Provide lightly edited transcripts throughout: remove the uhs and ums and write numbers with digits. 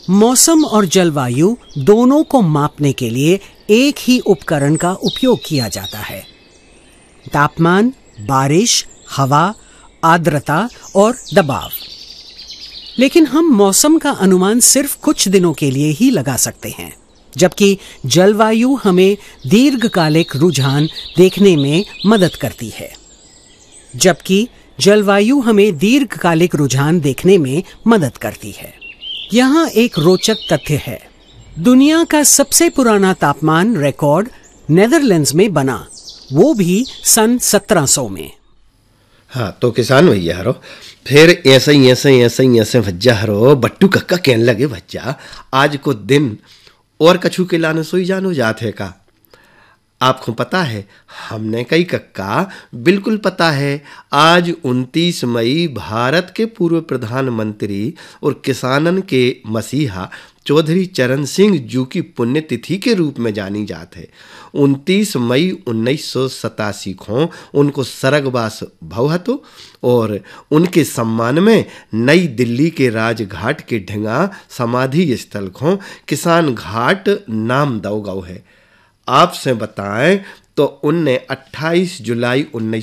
मौसम और जलवायु दोनों को मापने के लिए एक ही उपकरण का उपयोग किया जाता है। तापमान, बारिश, हवा, आर्द्रता और दबाव। लेकिन हम मौसम का अनुमान सिर्फ कुछ दिनों के लिए ही लगा सकते हैं, जबकि जलवायु हमें दीर्घकालिक रुझान देखने में मदद करती है। यहाँ एक रोचक तथ्य है। दुनिया का सबसे पुराना तापमान रिकॉर्ड नेदरलैंड्स में बना, वो भी सन 1700 में। हाँ, तो किसान भैया हरो फिर ऐसे भज्जा हरो बट्टू कक्का कहने लगे, भज्जा आज को दिन और कछू के लाने सोई जानो जात है का। आपको पता है? हमने कई कक्का बिल्कुल पता है। आज 29 मई भारत के पूर्व प्रधानमंत्री और किसानन के मसीहा चौधरी चरण सिंह जू की पुण्यतिथि के रूप में जानी जात है। 29 मई 1987 को उनको सरगवास भव हतो और उनके सम्मान में नई दिल्ली के राजघाट के ढंगा समाधि स्थल को किसान घाट नाम दो गौ है। आपसे बताएं तो उनने 28 जुलाई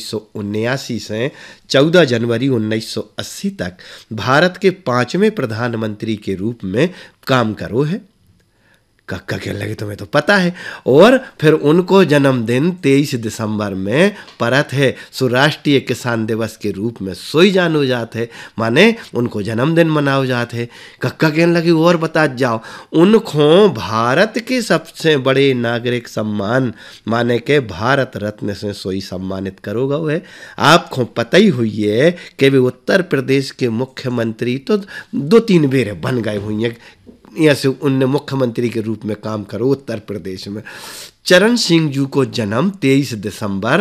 1979 से 14 जनवरी 1980 तक भारत के 5वें प्रधानमंत्री के रूप में काम करो है। कक्का कहने लगे, तुम्हें तो पता है। और फिर उनको जन्मदिन 23 दिसंबर में परत है सुराष्ट्रीय किसान दिवस के रूप में सोई जानो जात है, माने उनको जन्मदिन मनाओ जात है। कक्का कहने लगे, और बता जाओ, उनको भारत के सबसे बड़े नागरिक सम्मान माने के भारत रत्न से सोई सम्मानित करोगा है। आपको पता ही हुई है कि वे उत्तर प्रदेश के मुख्यमंत्री तो 2-3 बेर बन गए हुई हैं। ऐसे उनने मुख्यमंत्री के रूप में काम करो उत्तर प्रदेश में। चरण सिंह जी को जन्म 23 दिसंबर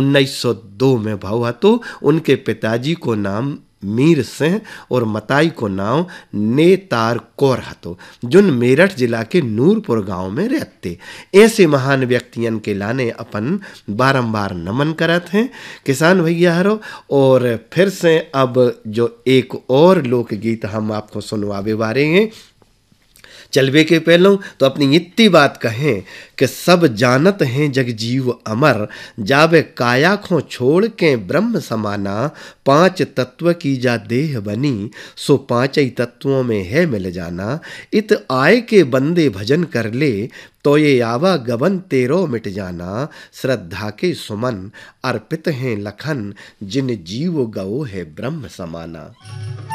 1902 में भव हतो। उनके पिताजी को नाम मीर सिंह और मताई को नाम नेतार कौर हतो, जो मेरठ जिला के नूरपुर गांव में रहते। ऐसे महान व्यक्तियन के लाने अपन बारंबार नमन करत हैं किसान भैया हरो। और फिर से अब जो एक और लोकगीत हम आपको सुनवावे बारे हैं। चलवे के पहलों तो अपनी इतनी बात कहें कि सब जानत हैं जग जीव अमर, जावे काया खो छोड़ के ब्रह्म समाना। 5 तत्व की जा देह बनी, सो 5 ही तत्वों में है मिल जाना। इत आय के बंदे भजन कर ले, तो ये आवा गबन तेरो मिट जाना। श्रद्धा के सुमन अर्पित हैं लखन, जिन जीव गओ है ब्रह्म समाना।